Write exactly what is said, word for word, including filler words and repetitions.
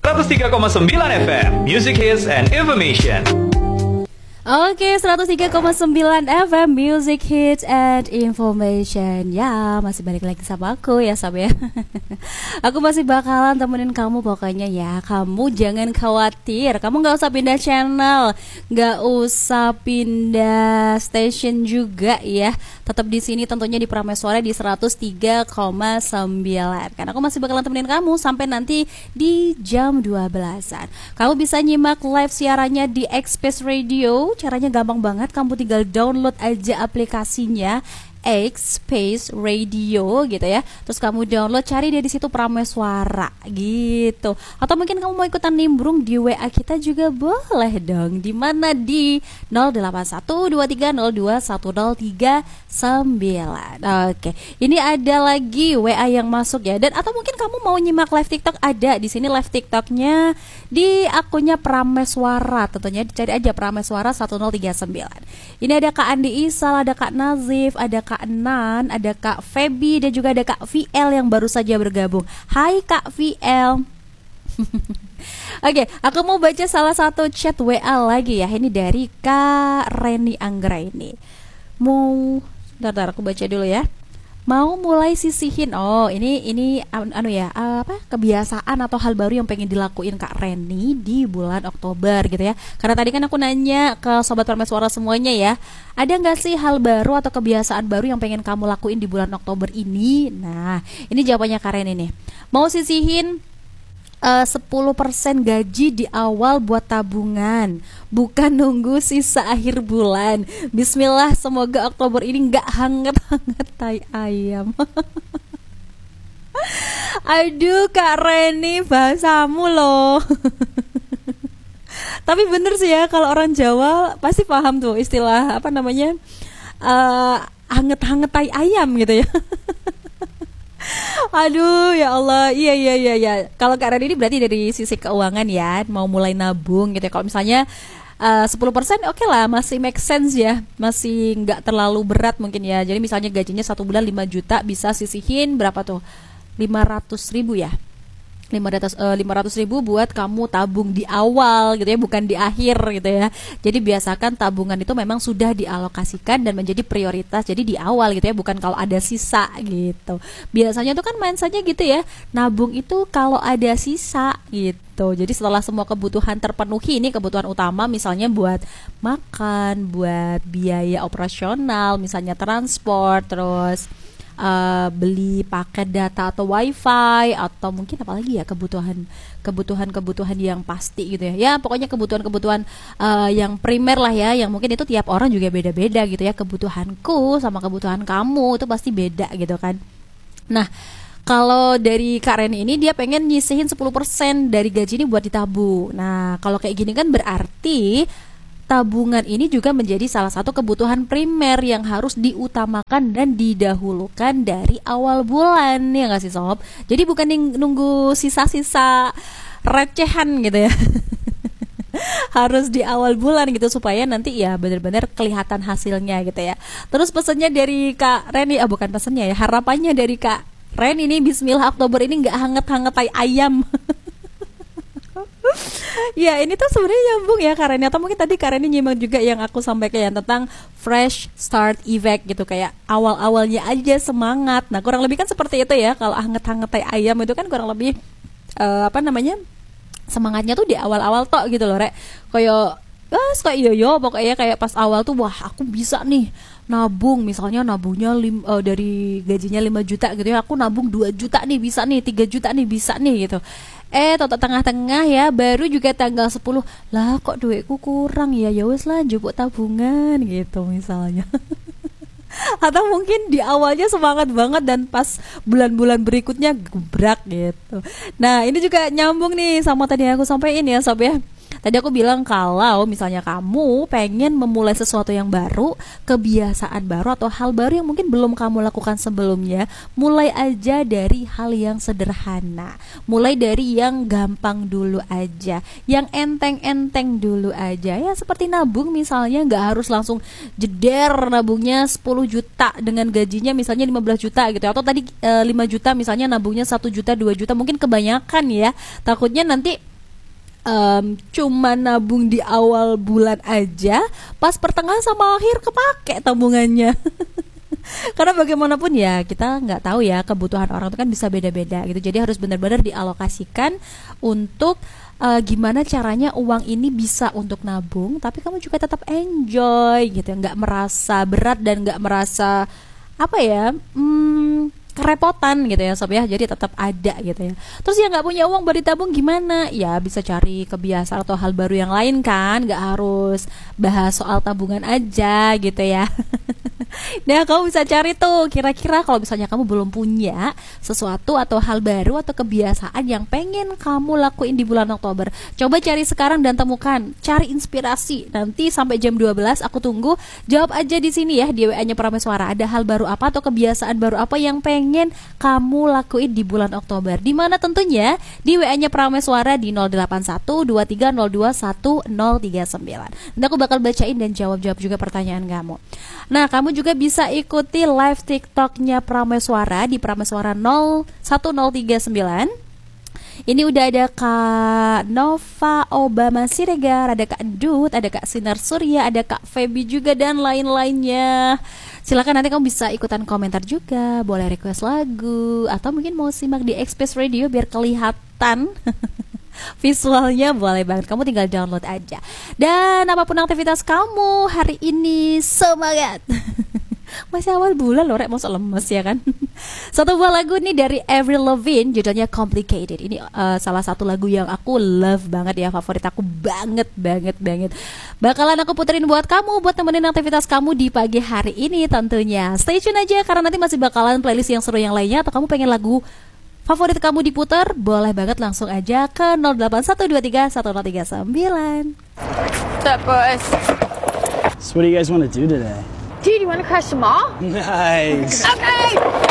seratus tiga koma sembilan F M Music Hits and Information. Oke, seratus tiga koma sembilan F M Music Hits and Information. Ya, masih balik lagi sama aku ya Sob ya. Aku masih bakalan temenin kamu pokoknya ya. Kamu jangan khawatir, kamu gak usah pindah channel, gak usah pindah station juga ya. Tetap di sini tentunya di Prameswara di seratus tiga koma sembilan. Karena aku masih bakalan temenin kamu sampai nanti di jam dua belasan. Kamu bisa nyimak live siarannya di X-Space Radio. Caranya gampang banget, kamu tinggal download aja aplikasinya X-Space Radio gitu ya. Terus kamu download, cari dia di situ Prameswara gitu. Atau mungkin kamu mau ikutan nimbrung di W A kita juga boleh dong. Di mana di nol delapan satu dua tiga nol dua satu nol tiga sembilan. Oke, ini ada lagi W A yang masuk ya. Dan atau mungkin kamu mau nyimak live TikTok, ada di sini live TikToknya di akunnya Prameswara. Tentunya dicari aja Prameswara satu nol tiga sembilan. Ini ada Kak Andi Isal, ada Kak Nazif, ada Kak Nan, ada Kak Feby, dan juga ada Kak V L yang baru saja bergabung. Hai Kak V L. Oke, aku mau baca salah satu chat W A lagi ya. Ini dari Kak Reni Anggra ini. Mau, bentar, bentar aku baca dulu ya. Mau mulai sisihin. Oh, ini ini anu ya, apa kebiasaan atau hal baru yang pengen dilakuin Kak Reni di bulan Oktober gitu ya. Karena tadi kan aku nanya ke sobat Prameswara semuanya ya, ada nggak sih hal baru atau kebiasaan baru yang pengen kamu lakuin di bulan Oktober ini? Nah, ini jawabannya Kak Reni nih. Mau sisihin Uh, sepuluh persen gaji di awal buat tabungan, bukan nunggu sisa akhir bulan. Bismillah, semoga Oktober ini gak hangat-hangat tai ayam. Aduh Kak Reni, bahasamu loh. Tapi bener sih ya, kalau orang Jawa pasti paham tuh istilah apa namanya, uh, hangat-hangat tai ayam gitu ya. Aduh ya Allah, iya iya iya iya. Kalau Kak Ren ini berarti dari sisi keuangan ya, mau mulai nabung gitu ya. Kalau misalnya uh, sepuluh persen oke okay lah, masih make sense ya, masih nggak terlalu berat mungkin ya. Jadi misalnya gajinya satu bulan lima juta, bisa sisihin berapa tuh, lima ratus ribu ya, lima ratus ribu buat kamu tabung di awal gitu ya, bukan di akhir gitu ya. Jadi biasakan tabungan itu memang sudah dialokasikan dan menjadi prioritas, jadi di awal gitu ya, bukan kalau ada sisa gitu. Biasanya tuh kan mindsetnya gitu ya, nabung itu kalau ada sisa gitu. Jadi setelah semua kebutuhan terpenuhi, ini kebutuhan utama misalnya buat makan, buat biaya operasional, misalnya transport, terus Uh, beli paket data atau wifi, atau mungkin apalagi ya, kebutuhan kebutuhan kebutuhan yang pasti gitu ya. Ya pokoknya kebutuhan-kebutuhan uh, yang primer lah ya, yang mungkin itu tiap orang juga beda-beda gitu ya. Kebutuhanku sama kebutuhan kamu itu pasti beda gitu kan. Nah, kalau dari Kak Reni ini dia pengen nyisihin sepuluh persen dari gaji ini buat ditabung. Nah, kalau kayak gini kan berarti tabungan ini juga menjadi salah satu kebutuhan primer yang harus diutamakan dan didahulukan dari awal bulan, ya nggak sih Sob? Jadi bukan nunggu sisa-sisa recehan gitu ya. Harus di awal bulan gitu, supaya nanti ya benar-benar kelihatan hasilnya gitu ya. Terus pesannya dari Kak Reni, ah bukan pesannya ya, harapannya dari Kak Ren ini, Bismillah Oktober ini nggak hangat-hangat tai ayam. Ya ini tuh sebenarnya nyambung ya Kak Reni, atau mungkin tadi Kak Reni nyimak juga yang aku sampaikan tentang fresh start effect gitu, kayak awal-awalnya aja semangat. Nah kurang lebih kan seperti itu ya, kalau hangat-hangat tai ayam itu kan kurang lebih uh, apa namanya, semangatnya tuh di awal-awal tok gitu loh Rek. Kayak gas kayak yo yo pokoknya kayak pas awal tuh, wah aku bisa nih nabung, misalnya nabungnya lim, uh, dari gajinya lima juta gitu ya, aku nabung dua juta nih bisa nih, tiga juta nih bisa nih gitu. Eh toto tengah-tengah ya, baru juga tanggal sepuluh, lah kok duitku kurang ya, ya wes lah jupuk tabungan gitu misalnya. Atau mungkin di awalnya semangat banget dan pas bulan-bulan berikutnya gebrak gitu. Nah ini juga nyambung nih sama tadi yang aku sampaikan ya Sob ya. Tadi aku bilang kalau misalnya kamu pengen memulai sesuatu yang baru, kebiasaan baru atau hal baru yang mungkin belum kamu lakukan sebelumnya, mulai aja dari hal yang sederhana. Mulai dari yang gampang dulu aja, yang enteng-enteng dulu aja. Ya seperti nabung misalnya, gak harus langsung jeder nabungnya sepuluh juta dengan gajinya misalnya lima belas juta gitu. Atau tadi e, lima juta misalnya nabungnya satu juta, dua juta, mungkin kebanyakan ya. Takutnya nanti um, cuma nabung di awal bulan aja, pas pertengahan sama akhir kepake tabungannya. Karena bagaimanapun ya kita nggak tahu ya, kebutuhan orang itu kan bisa beda-beda gitu. Jadi harus benar-benar dialokasikan untuk uh, gimana caranya uang ini bisa untuk nabung, tapi kamu juga tetap enjoy gitu, nggak merasa berat dan nggak merasa apa ya, hmm, kerepotan gitu ya sob ya. Jadi tetap ada gitu ya. Terus yang nggak punya uang buat ditabung gimana? Ya bisa cari kebiasaan atau hal baru yang lain kan, nggak harus bahas soal tabungan aja gitu ya. Nah kamu bisa cari tuh kira-kira kalau misalnya kamu belum punya sesuatu atau hal baru atau kebiasaan yang pengen kamu lakuin di bulan Oktober, coba cari sekarang dan temukan, cari inspirasi. Nanti sampai jam dua belas aku tunggu, jawab aja di sini ya di W A-nya Prameswara. Ada hal baru apa atau kebiasaan baru apa yang pengen kamu lakuin di bulan Oktober? Di mana tentunya di W A-nya Prameswara di nol delapan satu dua tiga nol dua satu nol tiga sembilan. Nanti aku bakal bacain dan jawab-jawab juga pertanyaan kamu. Nah kamu juga bisa ikuti live TikToknya Prameswara di Prameswara nol satu nol tiga sembilan. Ini udah ada Kak Nova Obama Siregar, ada Kak Dut, ada Kak Sinar Surya, ada Kak Feby juga dan lain-lainnya. Silakan nanti kamu bisa ikutan komentar juga, boleh request lagu atau mungkin mau simak di Express Radio biar kelihatan visualnya, boleh banget. Kamu tinggal download aja. Dan apapun aktivitas kamu hari ini, semangat. Masih awal bulan loh rek, masa lemes ya kan. Satu buah lagu nih dari Avril Lavigne, judulnya Complicated. Ini uh, salah satu lagu yang aku love banget ya, favorit aku banget banget banget. Bakalan aku puterin buat kamu, buat temenin aktivitas kamu di pagi hari ini tentunya. Stay tune aja karena nanti masih bakalan playlist yang seru yang lainnya. Atau kamu pengen lagu favorit kamu diputar, boleh banget langsung aja ke nol delapan satu dua tiga satu nol tiga sembilan. What's up, boys? So what do you guys want to do today? Dude, you want to crash the mall? Nice. Okay!